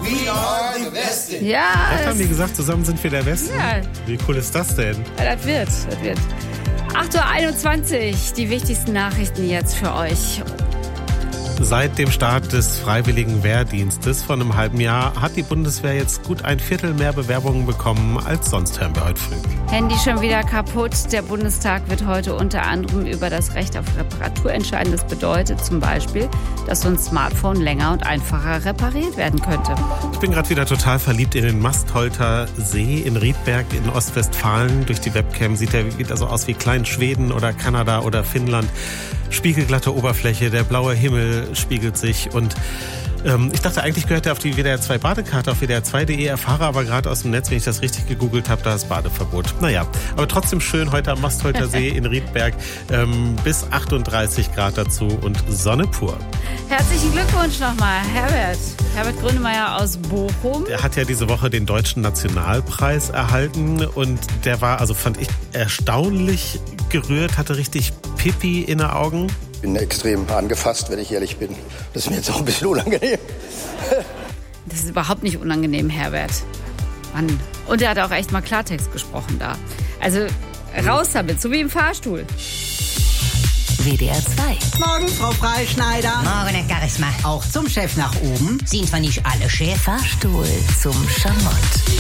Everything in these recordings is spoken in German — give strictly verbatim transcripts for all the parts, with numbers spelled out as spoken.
We are the Westen. Ja. Was haben die gesagt? Zusammen sind wir der Westen? Ja. Wie cool ist das denn? Ja, das wird, das wird. acht Uhr einundzwanzig, die wichtigsten Nachrichten jetzt für euch. Seit dem Start des freiwilligen Wehrdienstes vor einem halben Jahr hat die Bundeswehr jetzt gut ein Viertel mehr Bewerbungen bekommen als sonst, hören wir heute früh. Handy schon wieder kaputt. Der Bundestag wird heute unter anderem über das Recht auf Reparatur entscheiden. Das bedeutet zum Beispiel, dass so ein Smartphone länger und einfacher repariert werden könnte. Ich bin gerade wieder total verliebt in den Mastholter See in Riedberg in Ostwestfalen. Durch die Webcam sieht er sieht also aus wie Klein-Schweden oder Kanada oder Finnland. Spiegelglatte Oberfläche, der blaue Himmel spiegelt sich und ähm, ich dachte, eigentlich gehört er auf die W D R zwei Badekarte auf W D R zwei punkt de, erfahre aber gerade aus dem Netz, wenn ich das richtig gegoogelt habe, da ist Badeverbot. Naja, aber trotzdem schön heute am Mastholter See in Riedberg, ähm, bis achtunddreißig Grad dazu und Sonne pur. Herzlichen Glückwunsch nochmal, Herbert. Herbert Grönemeyer aus Bochum. Er hat ja diese Woche den Deutschen Nationalpreis erhalten und der war, also fand ich, erstaunlich gerührt, hatte richtig Pipi in den Augen. Ich bin extrem angefasst, wenn ich ehrlich bin. Das ist mir jetzt auch ein bisschen unangenehm. Das ist überhaupt nicht unangenehm, Herbert. Mann. Und er hat auch echt mal Klartext gesprochen da. Also raus damit, so wie im Fahrstuhl. W D R zwei. Morgen, Frau Freischneider. Morgen, Herr Charisma. Auch zum Chef nach oben. Sind zwar nicht alle Chef. Fahrstuhl zum Schamott.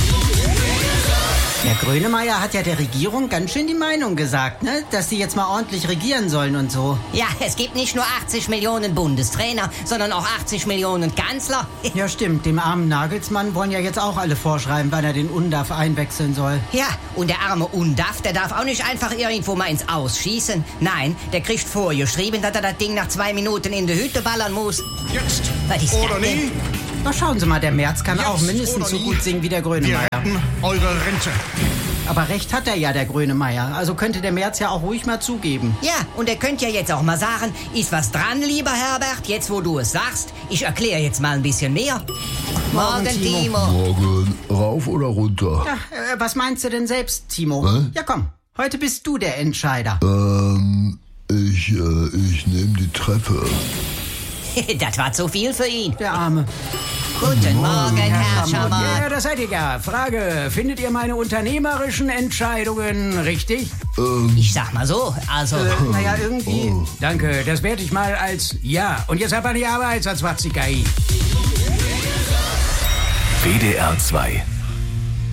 Der Grönemeyer hat ja der Regierung ganz schön die Meinung gesagt, ne? Dass sie jetzt mal ordentlich regieren sollen und so. Ja, es gibt nicht nur achtzig Millionen Bundestrainer, sondern auch achtzig Millionen Kanzler. Ja, stimmt. Dem armen Nagelsmann wollen ja jetzt auch alle vorschreiben, wann er den Undaf einwechseln soll. Ja, und der arme Undaf, der darf auch nicht einfach irgendwo mal ins Ausschießen. Nein, der kriegt vorgeschrieben, dass er das Ding nach zwei Minuten in die Hütte ballern muss. Jetzt Was ist oder das denn? nie. Na, schauen Sie mal, der Merz kann Jetzt auch mindestens oder so nie. gut singen wie der Wir Grönemeyer. retten eure Rente. Aber recht hat er ja, der Grönemeyer. Also könnte der Merz ja auch ruhig mal zugeben. Ja, und er könnte ja jetzt auch mal sagen, ist was dran, lieber Herbert, jetzt wo du es sagst. Ich erkläre jetzt mal ein bisschen mehr. Morgen, Timo. Timo. Morgen, rauf oder runter? Ja, äh, was meinst du denn selbst, Timo? Hä? Ja, komm. Heute bist du der Entscheider. Ähm, ich, äh, ich nehme die Treppe. Das war zu viel für ihn. Der Arme. Guten Morgen, Herr Schammer. Ja, das seid ihr ja. Frage, findet ihr meine unternehmerischen Entscheidungen richtig? Ähm, Ich sag mal so, also... Äh, naja, irgendwie. Oh. Danke, das werte ich mal als Ja. Und jetzt aber die Arbeit, als was sie W D R zwei